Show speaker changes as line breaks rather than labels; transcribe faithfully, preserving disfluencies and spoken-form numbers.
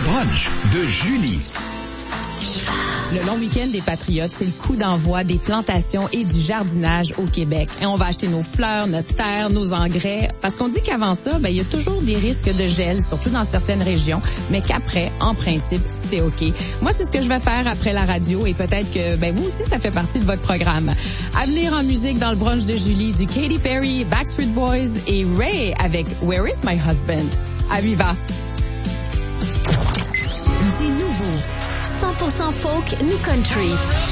brunch de Julie.
Le long week-end des Patriotes, c'est le coup d'envoi des plantations et du jardinage au Québec. Et on va acheter nos fleurs, notre terre, nos engrais, parce qu'on dit qu'avant ça, ben, il y a toujours des risques de gel, surtout dans certaines régions, mais qu'après, en principe, c'est OK. Moi, c'est ce que je vais faire après la radio et peut-être que ben, vous aussi, ça fait partie de votre programme. À venir en musique dans le brunch de Julie, du Katy Perry, Backstreet Boys et Ray avec Where is my husband? À Viva!
Du nouveau. cent pour cent folk, new country.